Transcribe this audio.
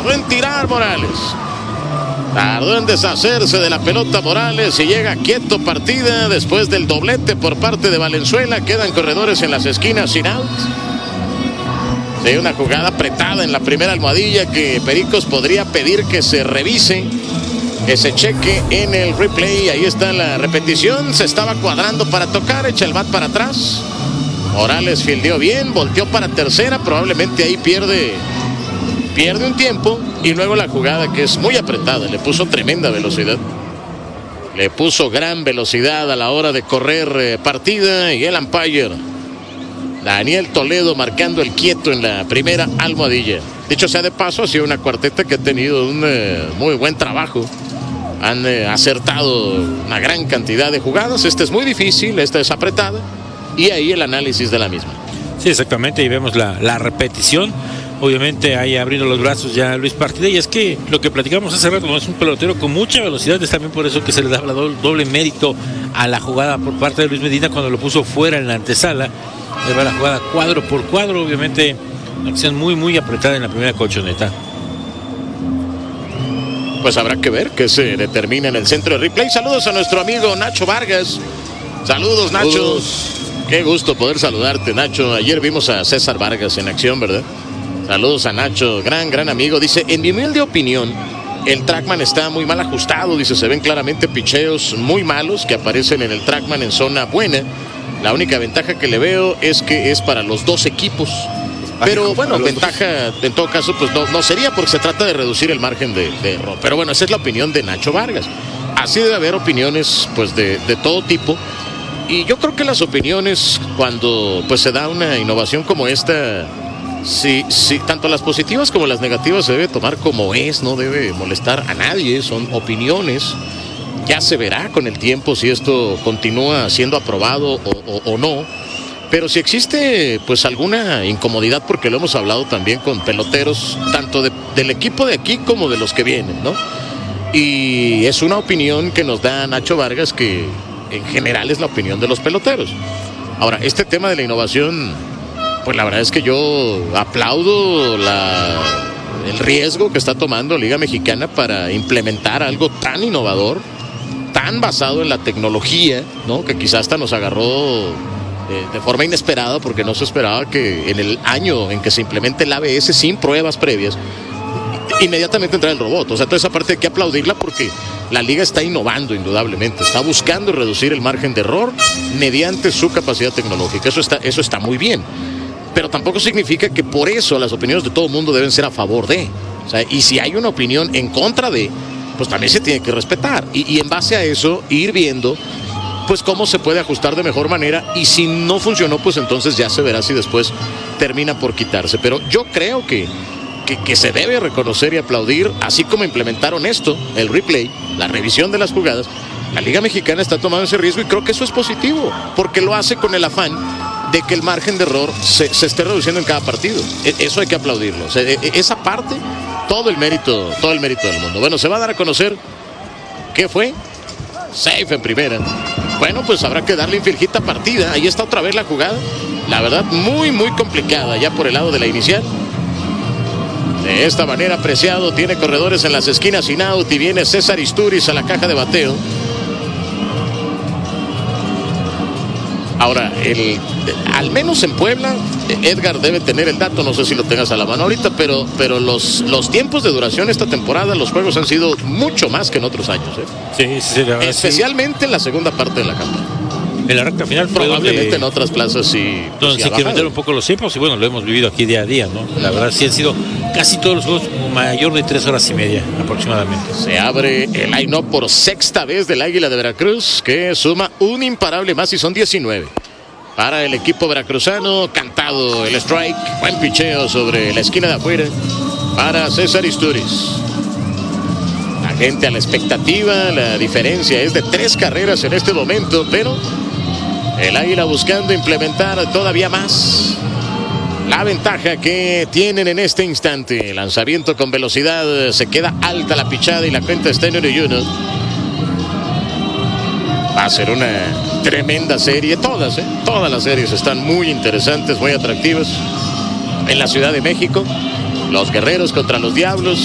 Tardó en tirar Morales. Tardó en deshacerse de la pelota Morales y llega quieto partida después del doblete por parte de Valenzuela. Quedan corredores en las esquinas sin out. Sí, una jugada apretada en la primera almohadilla que Pericos podría pedir que se revise, que se cheque en el replay. Ahí está la repetición. Se estaba cuadrando para tocar, echa el bat para atrás. Morales fildeó bien, volteó para tercera. Probablemente ahí pierde un tiempo. Y luego la jugada, que es muy apretada, le puso tremenda velocidad. Le puso gran velocidad a la hora de correr partida. Y el umpire Daniel Toledo marcando el quieto en la primera almohadilla. Dicho sea de paso, ha sido una cuarteta que ha tenido un muy buen trabajo. Han acertado una gran cantidad de jugadas. Esta es muy difícil, esta es apretada. Y ahí el análisis de la misma. Sí, exactamente, y vemos la repetición. Obviamente ahí abriendo los brazos ya Luis Partida, y es que lo que platicamos hace rato, no es un pelotero con mucha velocidad, es también por eso que se le da doble mérito a la jugada por parte de Luis Medina cuando lo puso fuera en la antesala. Ahí va la jugada cuadro por cuadro, obviamente una acción muy apretada en la primera colchoneta. Pues habrá que ver qué se determina en el centro de replay. Saludos a nuestro amigo Nacho Vargas. Saludos, Nacho. Saludos. Qué gusto poder saludarte, Nacho. Ayer vimos a César Vargas en acción, ¿verdad? Saludos a Nacho, gran amigo. Dice, en mi humilde opinión, el TrackMan está muy mal ajustado. Dice, se ven claramente picheos muy malos que aparecen en el TrackMan en zona buena. La única ventaja que le veo es que es para los dos equipos. Pero bueno, ventaja en todo caso pues no sería, porque se trata de reducir el margen de error. Pero bueno, esa es la opinión de Nacho Vargas. Así debe haber opiniones pues de todo tipo. Y yo creo que las opiniones, cuando pues se da una innovación como esta, sí, tanto las positivas como las negativas se debe tomar como es, no debe molestar a nadie, son opiniones. Ya se verá con el tiempo si esto continúa siendo aprobado o no. Pero si existe pues alguna incomodidad, porque lo hemos hablado también con peloteros, tanto del equipo de aquí como de los que vienen, ¿no? Y es una opinión que nos da Nacho Vargas, que en general es la opinión de los peloteros. Ahora, este tema de la innovación, pues la verdad es que yo aplaudo el riesgo que está tomando Liga Mexicana para implementar algo tan innovador, tan basado en la tecnología, ¿no? Que quizás hasta nos agarró de forma inesperada, porque no se esperaba que en el año en que se implemente el ABS sin pruebas previas, inmediatamente entra el robot. O sea, toda esa parte hay que aplaudirla, porque la liga está innovando indudablemente, está buscando reducir el margen de error mediante su capacidad tecnológica. Eso está muy bien, pero tampoco significa que por eso las opiniones de todo el mundo deben ser a favor de. O sea, y si hay una opinión en contra de, pues también se tiene que respetar, y en base a eso ir viendo pues cómo se puede ajustar de mejor manera, y si no funcionó, pues entonces ya se verá si después termina por quitarse. Pero yo creo que se debe reconocer y aplaudir, así como implementaron esto, el replay, la revisión de las jugadas. La Liga Mexicana está tomando ese riesgo, y creo que eso es positivo, porque lo hace con el afán de que el margen de error se esté reduciendo en cada partido. Eso hay que aplaudirlo. O sea, esa parte, todo el mérito del mundo. Bueno, se va a dar a conocer qué fue. Safe en primera. Bueno, pues habrá que darle infilgita partida. Ahí está otra vez la jugada. La verdad, muy complicada ya por el lado de la inicial. De esta manera, Preciado tiene corredores en las esquinas sin out, y viene César Isturiz a la caja de bateo. Ahora, al menos en Puebla, Edgar debe tener el dato, no sé si lo tengas a la mano ahorita, pero los tiempos de duración esta temporada, los juegos han sido mucho más que en otros años, ¿eh? Sí, la verdad, especialmente en la segunda parte de la campaña. En la recta final probablemente en otras plazas sí. Entonces sí incrementaron un poco los tiempos, y bueno, lo hemos vivido aquí día a día, ¿no? La verdad sí han sido casi todos los juegos mayor de 3 horas y media aproximadamente. Se abre el line-up por sexta vez del Águila de Veracruz, que suma un imparable más, y son 19. Para el equipo veracruzano, cantado el strike, buen picheo sobre la esquina de afuera para César Isturiz. La gente a la expectativa, la diferencia es de 3 carreras en este momento, pero el Águila buscando implementar todavía más la ventaja que tienen en este instante. Lanzamiento con velocidad, se queda alta la pichada y la cuenta está en 1-1. Va a ser una tremenda serie, todas las series están muy interesantes, muy atractivas. En la Ciudad de México, los Guerreros contra los Diablos.